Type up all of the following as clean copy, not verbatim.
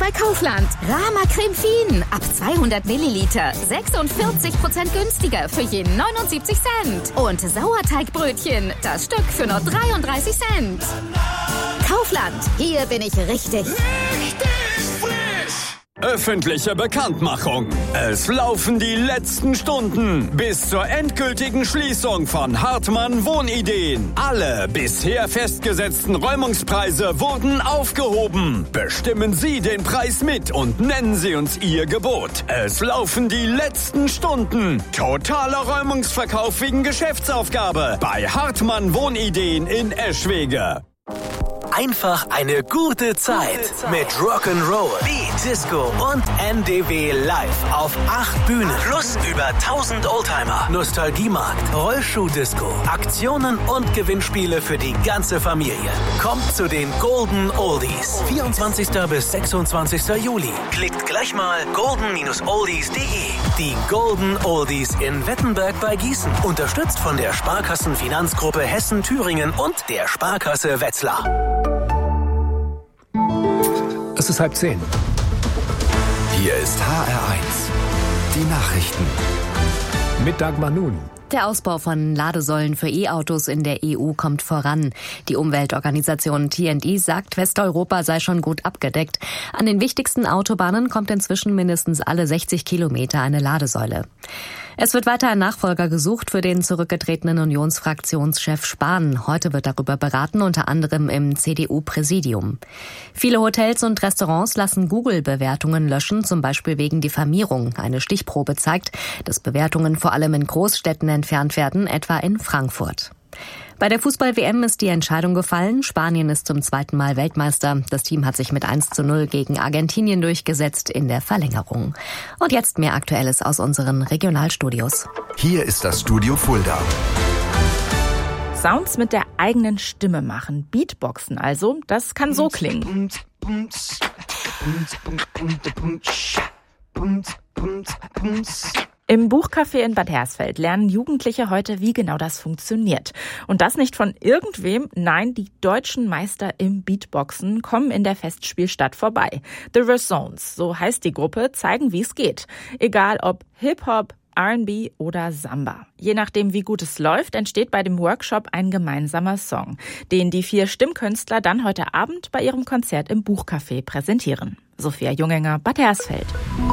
bei Kaufland. Rama Creme Fien ab 200 Milliliter. 46% günstiger für je 79 Cent. Und Sauerteigbrötchen, das Stück für nur 33 Cent. Kaufland, hier bin ich richtig. Öffentliche Bekanntmachung. Es laufen die letzten Stunden bis zur endgültigen Schließung von Hartmann Wohnideen. Alle bisher festgesetzten Räumungspreise wurden aufgehoben. Bestimmen Sie den Preis mit und nennen Sie uns Ihr Gebot. Es laufen die letzten Stunden. Totaler Räumungsverkauf wegen Geschäftsaufgabe bei Hartmann Wohnideen in Eschwege. Einfach eine gute Zeit mit Rock'n'Roll, Beat, Disco und NDW live auf 8 Bühnen. Plus über 1000 Oldtimer, Nostalgiemarkt, Rollschuh-Disco, Aktionen und Gewinnspiele für die ganze Familie. Kommt zu den Golden Oldies. 24. bis 26. Juli. Klickt gleich mal golden-oldies.de. Die Golden Oldies in Wettenberg bei Gießen. Unterstützt von der Sparkassenfinanzgruppe Hessen-Thüringen und der Sparkasse Wetzlar. Es ist 9:30. Hier ist HR1. Die Nachrichten. Mit Dagmar Nun. Der Ausbau von Ladesäulen für E-Autos in der EU kommt voran. Die Umweltorganisation TNE sagt, Westeuropa sei schon gut abgedeckt. An den wichtigsten Autobahnen kommt inzwischen mindestens alle 60 Kilometer eine Ladesäule. Es wird weiter ein Nachfolger gesucht für den zurückgetretenen Unionsfraktionschef Spahn. Heute wird darüber beraten, unter anderem im CDU-Präsidium. Viele Hotels und Restaurants lassen Google-Bewertungen löschen, zum Beispiel wegen Diffamierung. Eine Stichprobe zeigt, dass Bewertungen vor allem in Großstädten entfernt werden, etwa in Frankfurt. Bei der Fußball-WM ist die Entscheidung gefallen. Spanien ist zum 2. Mal Weltmeister. Das Team hat sich mit 1:0 gegen Argentinien durchgesetzt in der Verlängerung. Und jetzt mehr Aktuelles aus unseren Regionalstudios. Hier ist das Studio Fulda. Sounds mit der eigenen Stimme machen, Beatboxen also, das kann so klingen. Im Buchcafé in Bad Hersfeld lernen Jugendliche heute, wie genau das funktioniert. Und das nicht von irgendwem, nein, die deutschen Meister im Beatboxen kommen in der Festspielstadt vorbei. The Razones, so heißt die Gruppe, zeigen, wie es geht. Egal ob Hip-Hop, R&B oder Samba. Je nachdem, wie gut es läuft, entsteht bei dem Workshop ein gemeinsamer Song, den die 4 Stimmkünstler dann heute Abend bei ihrem Konzert im Buchcafé präsentieren. Sophia Jungenger, Bad Hersfeld.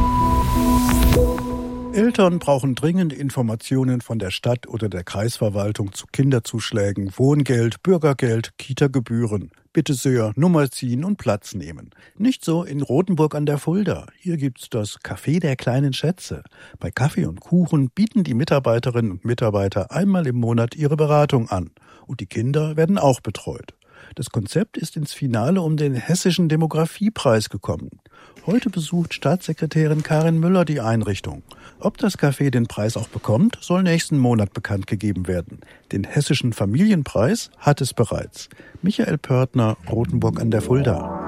Eltern brauchen dringend Informationen von der Stadt oder der Kreisverwaltung zu Kinderzuschlägen, Wohngeld, Bürgergeld, Kita-Gebühren. Bitte sehr, Nummer ziehen und Platz nehmen. Nicht so in Rotenburg an der Fulda. Hier gibt's das Café der kleinen Schätze. Bei Kaffee und Kuchen bieten die Mitarbeiterinnen und Mitarbeiter einmal im Monat ihre Beratung an. Und die Kinder werden auch betreut. Das Konzept ist ins Finale um den Hessischen Demografiepreis gekommen. Heute besucht Staatssekretärin Karin Müller die Einrichtung. Ob das Café den Preis auch bekommt, soll nächsten Monat bekannt gegeben werden. Den Hessischen Familienpreis hat es bereits. Michael Pörtner, Rotenburg an der Fulda.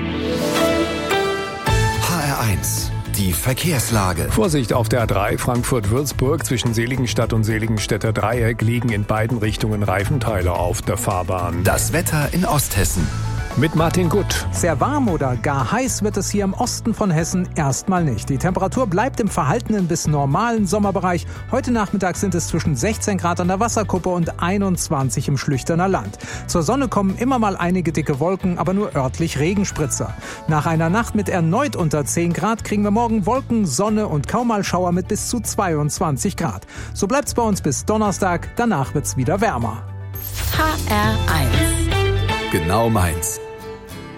HR1. Die Verkehrslage. Vorsicht auf der A3 Frankfurt-Würzburg. Zwischen Seligenstadt und Seligenstädter Dreieck liegen in beiden Richtungen Reifenteile auf der Fahrbahn. Das Wetter in Osthessen. Mit Martin Gutt. Sehr warm oder gar heiß wird es hier im Osten von Hessen erstmal nicht. Die Temperatur bleibt im verhaltenen bis normalen Sommerbereich. Heute Nachmittag sind es zwischen 16 Grad an der Wasserkuppe und 21 im Schlüchterner Land. Zur Sonne kommen immer mal einige dicke Wolken, aber nur örtlich Regenspritzer. Nach einer Nacht mit erneut unter 10 Grad kriegen wir morgen Wolken, Sonne und kaum mal Schauer mit bis zu 22 Grad. So bleibt's bei uns bis Donnerstag, danach wird's wieder wärmer. HR1. Genau meins.